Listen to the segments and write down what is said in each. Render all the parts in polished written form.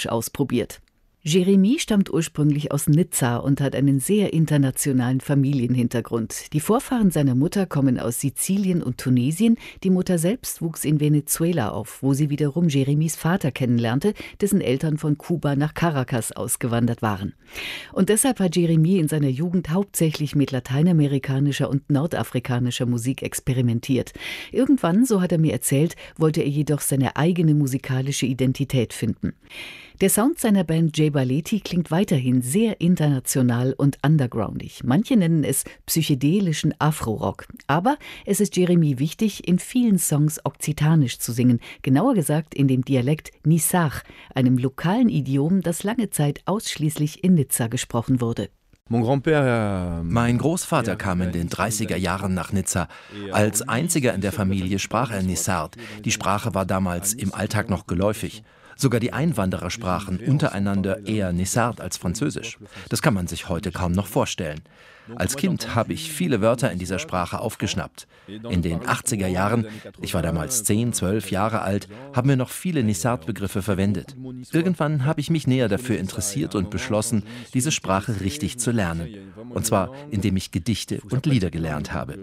Englisch ausprobiert. Jérémie stammt ursprünglich aus Nizza und hat einen sehr internationalen Familienhintergrund. Die Vorfahren seiner Mutter kommen aus Sizilien und Tunesien. Die Mutter selbst wuchs in Venezuela auf, wo sie wiederum Jérémies Vater kennenlernte, dessen Eltern von Kuba nach Caracas ausgewandert waren. Und deshalb hat Jérémie in seiner Jugend hauptsächlich mit lateinamerikanischer und nordafrikanischer Musik experimentiert. Irgendwann, so hat er mir erzählt, wollte er jedoch seine eigene musikalische Identität finden. Der Sound seiner Band Jay Baleti klingt weiterhin sehr international und undergroundig. Manche nennen es psychedelischen Afro-Rock. Aber es ist Jérémie wichtig, in vielen Songs okzitanisch zu singen. Genauer gesagt in dem Dialekt Nisar, einem lokalen Idiom, das lange Zeit ausschließlich in Nizza gesprochen wurde. Mein Großvater kam in den 30er Jahren nach Nizza. Als einziger in der Familie sprach er Nisard. Die Sprache war damals im Alltag noch geläufig. Sogar die Einwanderer sprachen untereinander eher Nisard als Französisch. Das kann man sich heute kaum noch vorstellen. Als Kind habe ich viele Wörter in dieser Sprache aufgeschnappt. In den 80er Jahren, ich war damals 10, 12 Jahre alt, haben wir noch viele Nisard-Begriffe verwendet. Irgendwann habe ich mich näher dafür interessiert und beschlossen, diese Sprache richtig zu lernen. Und zwar, indem ich Gedichte und Lieder gelernt habe.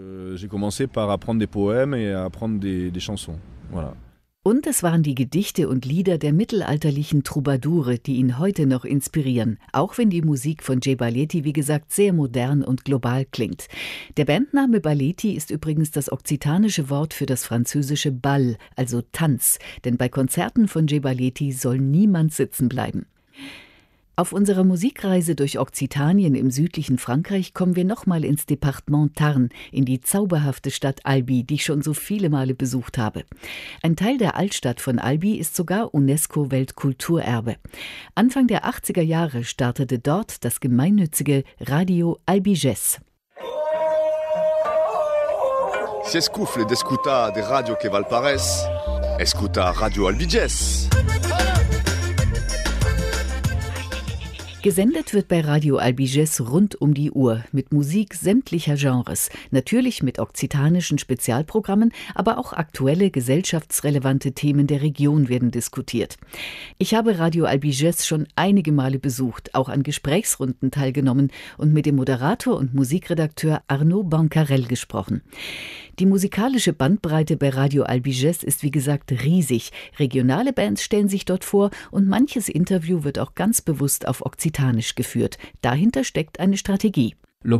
Und es waren die Gedichte und Lieder der mittelalterlichen Troubadoure, die ihn heute noch inspirieren, auch wenn die Musik von Jay Baleti, wie gesagt, sehr modern und global klingt. Der Bandname Baleti ist übrigens das okzitanische Wort für das französische Bal, also Tanz, denn bei Konzerten von Jay Baleti soll niemand sitzen bleiben. Auf unserer Musikreise durch Okzitanien im südlichen Frankreich kommen wir nochmal ins Departement Tarn, in die zauberhafte Stadt Albi, die ich schon so viele Male besucht habe. Ein Teil der Altstadt von Albi ist sogar UNESCO-Weltkulturerbe. Anfang der 80er Jahre startete dort das gemeinnützige Radio Albiges. Si escufle d'escutar de radio que Valparaiso, escuta Radio Albiges. Gesendet wird bei Radio Albiges rund um die Uhr, mit Musik sämtlicher Genres, natürlich mit okzitanischen Spezialprogrammen, aber auch aktuelle gesellschaftsrelevante Themen der Region werden diskutiert. Ich habe Radio Albiges schon einige Male besucht, auch an Gesprächsrunden teilgenommen und mit dem Moderator und Musikredakteur Arnaud Bancarel gesprochen. Die musikalische Bandbreite bei Radio Albiges ist wie gesagt riesig. Regionale Bands stellen sich dort vor und manches Interview wird auch ganz bewusst auf Okzitanisch geführt. Dahinter steckt eine Strategie.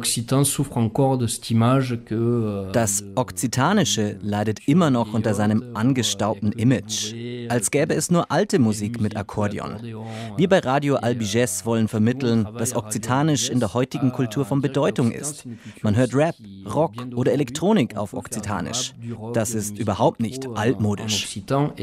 Das Okzitanische leidet immer noch unter seinem angestaubten Image, als gäbe es nur alte Musik mit Akkordeon. Wir bei Radio Albiges wollen vermitteln, dass Okzitanisch in der heutigen Kultur von Bedeutung ist. Man hört Rap, Rock oder Elektronik auf Okzitanisch. Das ist überhaupt nicht altmodisch.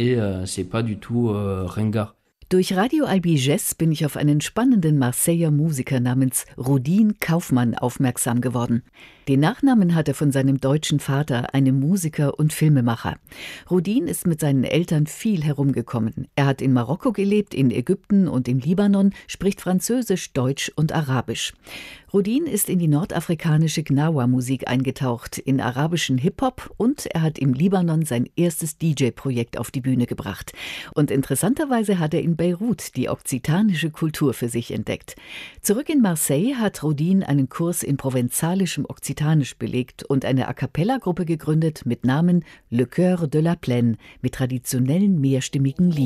Durch Radio Albiges bin ich auf einen spannenden Marseiller Musiker namens Rudin Kaufmann aufmerksam geworden. Den Nachnamen hat er von seinem deutschen Vater, einem Musiker und Filmemacher. Rudin ist mit seinen Eltern viel herumgekommen. Er hat in Marokko gelebt, in Ägypten und im Libanon, spricht Französisch, Deutsch und Arabisch. Rudin ist in die nordafrikanische Gnawa-Musik eingetaucht, in arabischen Hip-Hop und er hat im Libanon sein erstes DJ-Projekt auf die Bühne gebracht. Und interessanterweise hat er in Beirut die okzitanische Kultur für sich entdeckt. Zurück in Marseille hat Rudin einen Kurs in provenzalischem Okzitanisch belegt und eine A-cappella-Gruppe gegründet mit Namen Le Cœur de la Plaine mit traditionellen mehrstimmigen Liedern.